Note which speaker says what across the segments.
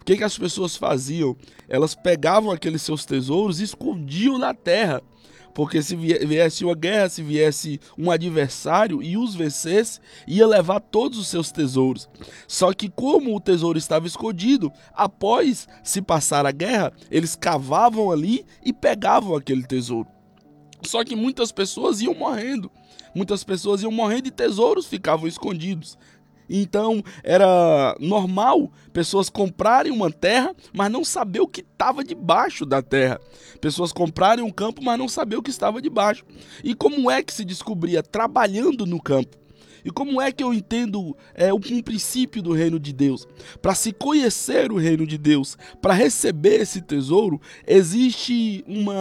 Speaker 1: que as pessoas faziam? Elas pegavam aqueles seus tesouros e escondiam na terra. Porque se viesse uma guerra, se viesse um adversário e os vencesse, ia levar todos os seus tesouros. Só que como o tesouro estava escondido, após se passar a guerra, eles cavavam ali e pegavam aquele tesouro. Só que muitas pessoas iam morrendo. Muitas pessoas iam morrendo e tesouros ficavam escondidos. Então era normal pessoas comprarem uma terra, mas não saber o que estava debaixo da terra. Pessoas comprarem um campo, mas não saber o que estava debaixo. E como é que se descobria? Trabalhando no campo. E como é que eu entendo um princípio do reino de Deus? Para se conhecer o reino de Deus, para receber esse tesouro, existe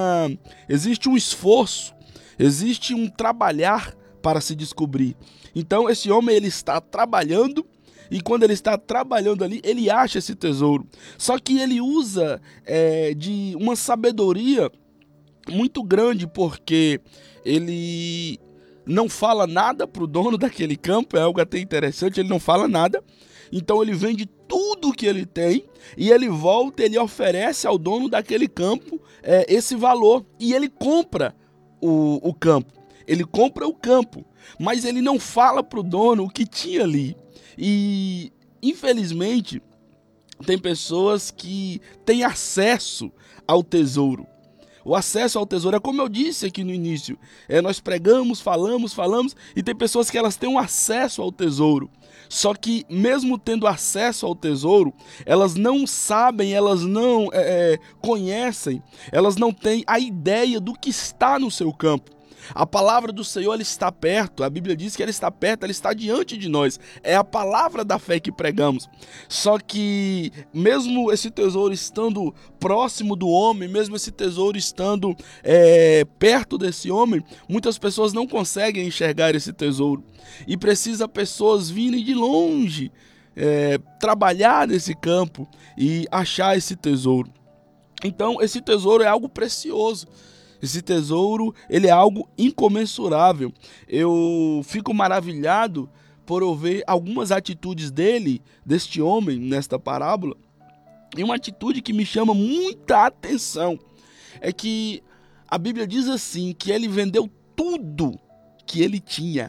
Speaker 1: um esforço, existe um trabalhar para se descobrir. Então esse homem ele está trabalhando e quando ele está trabalhando ali, ele acha esse tesouro. Só que ele usa de uma sabedoria muito grande, porque ele não fala nada para o dono daquele campo, é algo até interessante, ele não fala nada. Então ele vende tudo que ele tem e ele volta, ele oferece ao dono daquele campo esse valor e ele compra o campo. Ele compra o campo, mas ele não fala para o dono o que tinha ali. E, infelizmente, tem pessoas que têm acesso ao tesouro. O acesso ao tesouro é como eu disse aqui no início. Nós pregamos, falamos, e tem pessoas que elas têm um acesso ao tesouro. Só que mesmo tendo acesso ao tesouro, elas não sabem, elas não conhecem, elas não têm a ideia do que está no seu campo. A palavra do Senhor ela está perto, a Bíblia diz que ela está perto, ela está diante de nós. É a palavra da fé que pregamos. Só que mesmo esse tesouro estando próximo do homem, mesmo esse tesouro estando perto desse homem, muitas pessoas não conseguem enxergar esse tesouro. E precisa pessoas virem de longe, trabalhar nesse campo e achar esse tesouro. Então esse tesouro é algo precioso. Esse tesouro, ele é algo incomensurável. Eu fico maravilhado por eu ver algumas atitudes deste homem, nesta parábola. E uma atitude que me chama muita atenção é que a Bíblia diz assim, que ele vendeu tudo que ele tinha.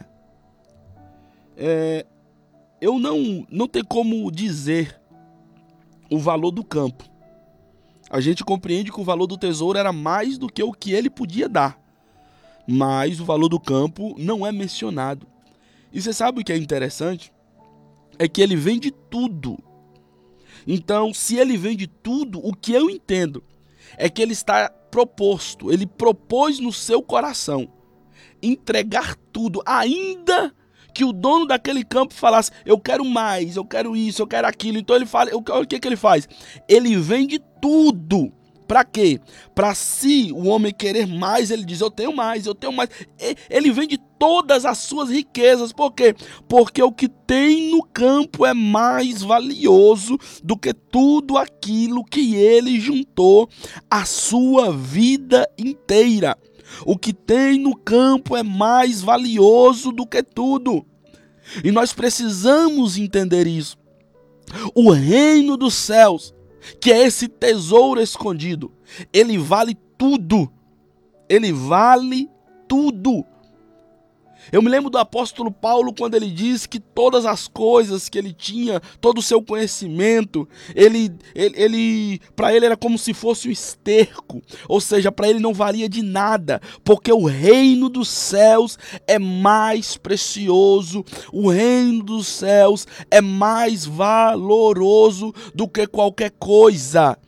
Speaker 1: Eu não tenho como dizer o valor do campo. A gente compreende que o valor do tesouro era mais do que o que ele podia dar. Mas o valor do campo não é mencionado. E você sabe o que é interessante? É que ele vende tudo. Então, se ele vende tudo, o que eu entendo é que ele está proposto, ele propôs no seu coração entregar tudo, ainda que o dono daquele campo falasse, eu quero mais, eu quero isso, eu quero aquilo. Então ele fala, o que ele faz? Ele vende tudo. Para quê? Para se o homem querer mais, ele diz, eu tenho mais, eu tenho mais. Ele vende todas as suas riquezas. Por quê? Porque o que tem no campo é mais valioso do que tudo aquilo que ele juntou a sua vida inteira. O que tem no campo é mais valioso do que tudo. E nós precisamos entender isso. O reino dos céus, que é esse tesouro escondido, ele vale tudo. Ele vale tudo. Eu me lembro do apóstolo Paulo quando ele diz que todas as coisas que ele tinha, todo o seu conhecimento, para ele era como se fosse um esterco, ou seja, para ele não valia de nada, porque o reino dos céus é mais precioso, o reino dos céus é mais valoroso do que qualquer coisa.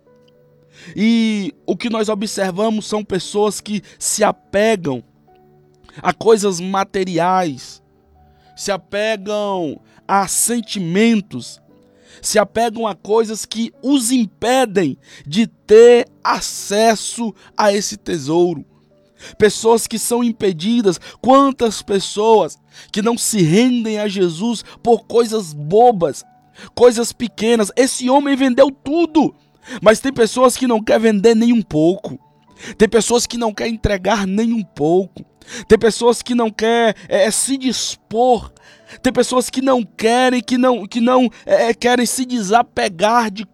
Speaker 1: E o que nós observamos são pessoas que se apegam a coisas materiais, se apegam a sentimentos, se apegam a coisas que os impedem de ter acesso a esse tesouro. Pessoas que são impedidas, quantas pessoas que não se rendem a Jesus por coisas bobas, coisas pequenas. Esse homem vendeu tudo, mas tem pessoas que não querem vender nem um pouco. Tem pessoas que não querem entregar nem um pouco. Tem pessoas que não querem se dispor. Tem pessoas que não querem, querem se desapegar de